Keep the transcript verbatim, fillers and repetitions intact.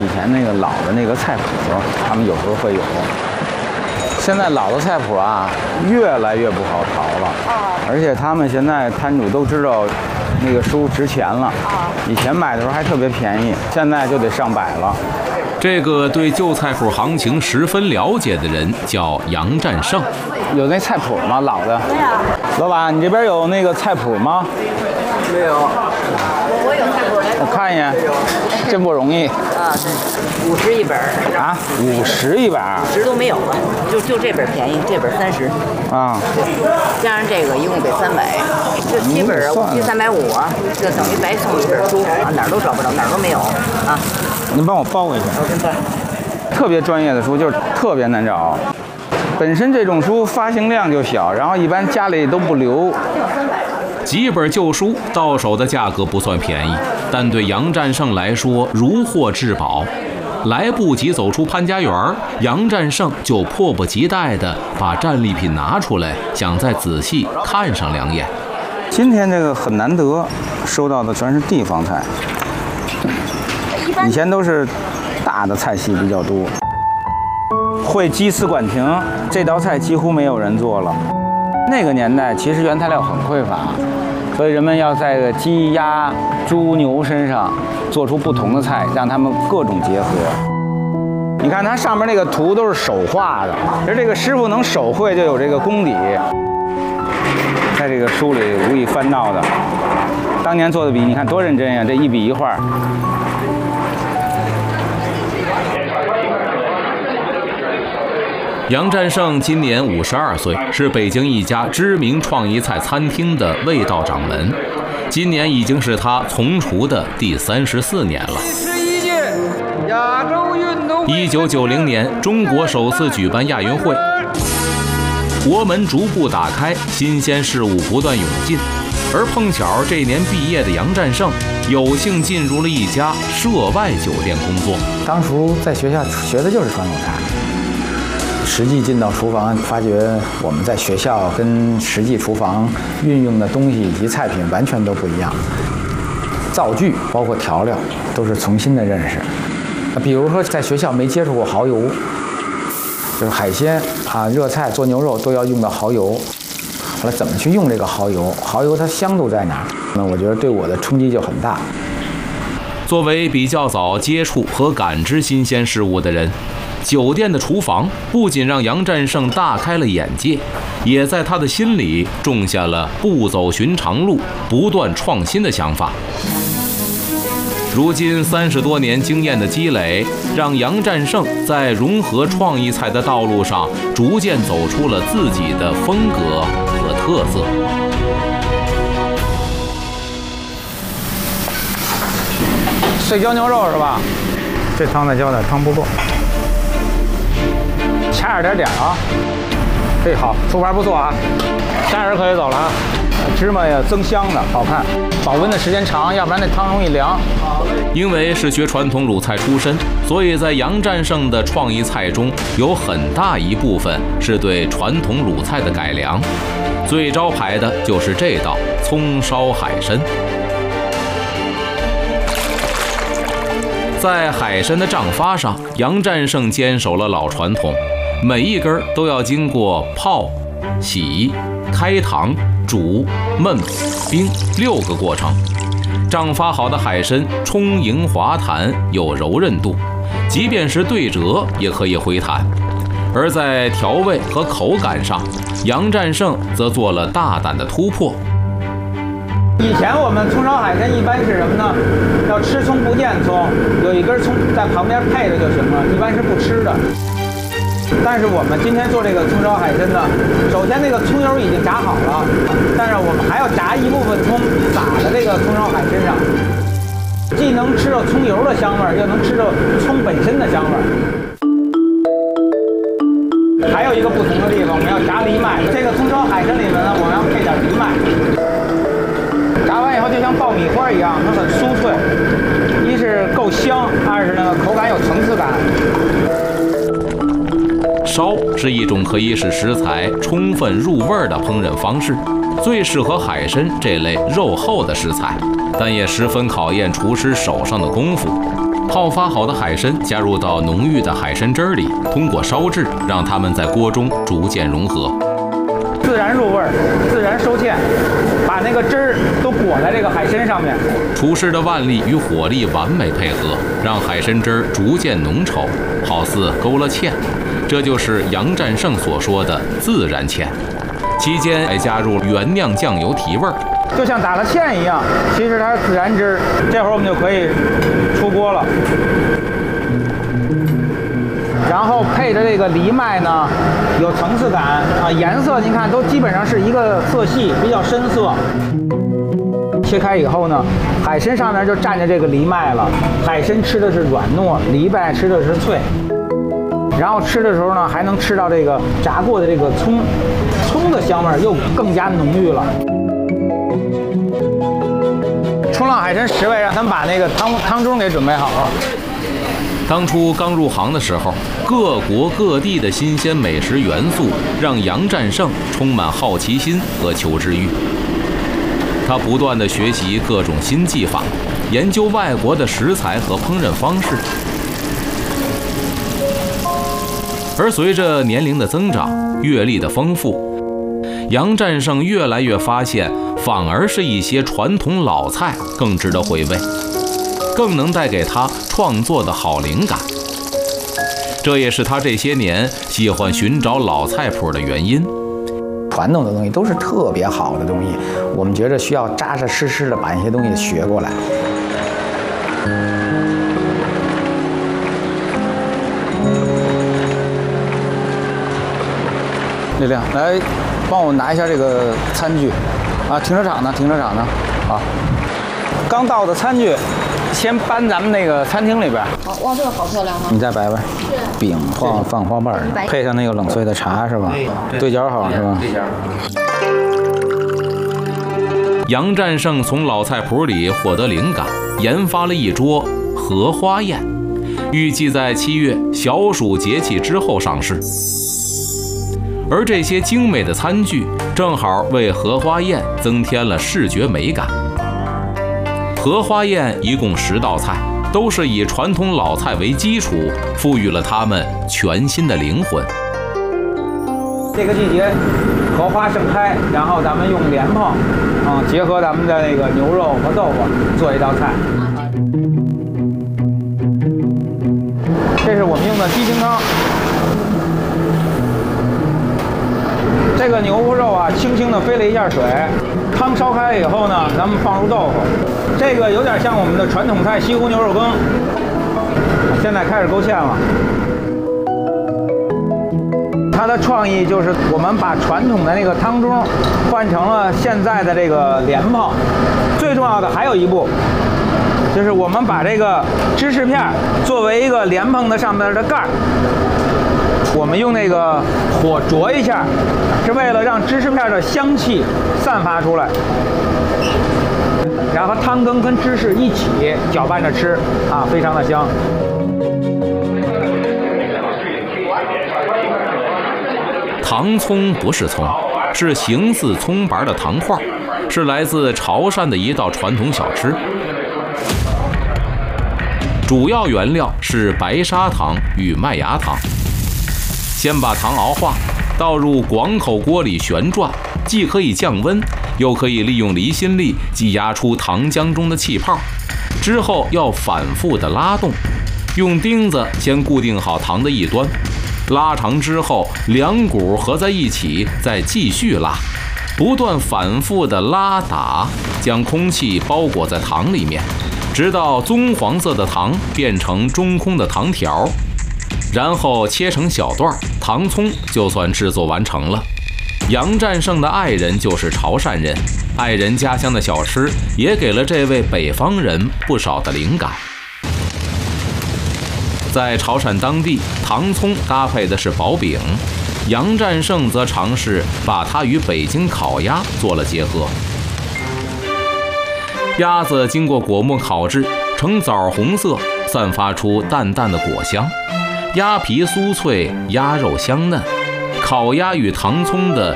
以前那个老的那个菜谱，他们有时候会有。现在老的菜谱啊，越来越不好淘了。而且他们现在摊主都知道那个书值钱了。以前买的时候还特别便宜，现在就得上百了。 这个对旧菜谱行情十分了解的人叫杨占胜。 有那菜谱吗？老的？ 没有。 老板，你这边有那个菜谱吗？ 没有。 我我有菜谱来。 我看一眼，真不容易。 啊，五十一本啊，五十一本， 五十都没有了，就就这本便宜，这本三十。 啊， 加上这个一共得三百，这七本啊，五七三百五啊，这等于白送一本书啊，哪儿都找不着，哪儿都没有啊。 您帮我包一下。 我跟你说， 特别专业的书就是特别难找。本身这种书发行量就小，然后一般家里都不留。 几本旧书到手的价格不算便宜，但对杨占胜来说如获至宝。来不及走出潘家园，杨占胜就迫不及待地把战利品拿出来，想再仔细看上两眼。 今天这个很难得，收到的全是地方菜，以前都是大的菜系比较多。会鸡丝管亭这道菜几乎没有人做了。那个年代其实原材料很匮乏，所以人们要在个鸡、鸭、猪、牛身上做出不同的菜，让它们各种结合。你看它上面那个图都是手画的，而这个师傅能手绘就有这个功底。在这个书里无意翻到的，当年做的笔，你看多认真呀！这一笔一画。 杨占胜今年五十二岁，是北京一家知名创意菜餐厅的味道掌门。今年已经是他从厨的第三十四年了。一九九零年，中国首次举办亚运会，国门逐步打开，新鲜事物不断涌进。而碰巧这年毕业的杨占胜，有幸进入了一家涉外酒店工作。 当初在学校学的就是传统菜。实际进到厨房，发觉我们在学校跟实际厨房运用的东西以及菜品完全都不一样，灶具包括调料都是重新的认识。比如说在学校没接触过蚝油，就是海鲜啊、热菜做牛肉都要用到蚝油。后来怎么去用这个蚝油？蚝油它香度在哪儿？那我觉得对我的冲击就很大。 作为比较早接触和感知新鲜事物的人，酒店的厨房不仅让杨占胜大开了眼界，也在他的心里种下了不走寻常路、不断创新的想法。如今三十多年经验的积累，让杨占胜在融合创意菜的道路上逐渐走出了自己的风格和特色。 碎椒牛肉是吧？这汤再浇点，汤不够。掐着点点啊！这好，出牌不错啊，家人可以走了啊。芝麻呀，增香的，好看，保温的时间长，要不然那汤容易凉。 因为是学传统鲁菜出身，所以在杨占胜的创意菜中有很大一部分是对传统鲁菜的改良。最招牌的就是这道葱烧海参。在海参的胀发上，杨占胜坚守了老传统，每一根都要经过泡、洗、开膛、煮、焖、冰六个过程。胀发好的海参充盈滑弹，有柔韧度，即便是对折也可以回弹。而在调味和口感上，杨占胜则做了大胆的突破。 以前我们葱烧海参一般是什么呢？要吃葱不见葱，有一根葱在旁边配着就行了，一般是不吃的。但是我们今天做这个葱烧海参呢，首先那个葱油已经炸好了，但是我们还要炸一部分葱撒在这个葱烧海参上，既能吃到葱油的香味儿，又能吃到葱本身的香味儿。还有一个不同的地方，我们要炸藜麦。这个葱烧海参里面呢，我们要配点藜麦。炸完以后就像爆米花一样，它很酥脆，一是够香，二是那个口感有层次感。 烧是一种可以使食材充分入味的烹饪方式，最适合海参这类肉厚的食材，但也十分考验厨师手上的功夫。 泡发好的海参加入到浓郁的海参汁儿里，通过烧制，让它们在锅中逐渐融合， 自然入味儿，自然收芡，把那个汁儿都裹在这个海参上面。 厨师的腕力与火力完美配合，让海参汁儿逐渐浓稠，好似勾了芡。这就是杨占胜所说的自然芡。期间还加入原酿酱油提味儿， 就像打了芡一样，其实它是自然汁。这会儿我们就可以出锅了。然后配着这个藜麦呢，有层次感啊，颜色您看都基本上是一个色系，比较深色。切开以后呢，海参上面就蘸着这个藜麦了，海参吃的是软糯，藜麦吃的是脆。然后吃的时候呢，还能吃到这个炸过的这个葱，葱的香味又更加浓郁了。冲浪海参十位，让他们把那个汤汤盅给准备好了。 当初刚入行的时候，各国各地的新鲜美食元素让杨占胜充满好奇心和求知欲。他不断地学习各种新技法，研究外国的食材和烹饪方式。而随着年龄的增长，阅历的丰富，杨占胜越来越发现，反而是一些传统老菜更值得回味，更能带给他创作的好灵感。这也是他这些年喜欢寻找老菜谱的原因。 传统的东西都是特别好的东西，我们觉着需要扎扎实实的把一些东西学过来。 丽亮，来帮我拿一下这个餐具，啊，停车场呢？停车场呢？好，刚到的餐具，先搬咱们那个餐厅里边。 好，哇，这个好漂亮哈！ 你再摆摆，饼放放花瓣，配上那个冷萃的茶是吧？对角好是吧？对角。 杨占胜从老菜谱里获得灵感，研发了一桌荷花宴，预计在七月小暑节气之后上市。而这些精美的餐具正好为荷花宴增添了视觉美感。荷花宴一共十道菜，都是以传统老菜为基础，赋予了它们全新的灵魂。 这个季节，荷花盛开，然后咱们用莲蓬，啊、嗯，结合咱们的那个牛肉和豆腐做一道菜。这是我们用的鸡清汤。这个牛肉啊，轻轻地飞了一下水，汤烧开了以后呢，咱们放入豆腐。这个有点像我们的传统菜西湖牛肉羹。现在开始勾芡了。它的创意就是我们把传统的那个汤盅换成了现在的这个莲蓬。最重要的还有一步，就是我们把这个芝士片作为一个莲蓬的上面的盖儿。我们用那个火灼一下，是为了让芝士片的香气散发出来，然后汤羹跟芝士一起搅拌着吃，啊，非常的香。 糖葱不是葱，是形似葱白的糖块，是来自潮汕的一道传统小吃。主要原料是白砂糖与麦芽糖。先把糖熬化，倒入广口锅里旋转，既可以降温，又可以利用离心力挤压出糖浆中的气泡。之后要反复的拉动，用钉子先固定好糖的一端，拉长之后两股合在一起，再继续拉，不断反复的拉打，将空气包裹在糖里面，直到棕黄色的糖变成中空的糖条。然后切成小段，糖葱就算制作完成了。杨占胜的爱人就是潮汕人，爱人家乡的小吃也给了这位北方人不少的灵感。在潮汕当地，糖葱搭配的是薄饼，杨占胜则尝试把它与北京烤鸭做了结合。鸭子经过果木烤制，呈枣红色，散发出淡淡的果香。鸭皮酥脆，鸭肉香嫩，烤鸭与糖葱的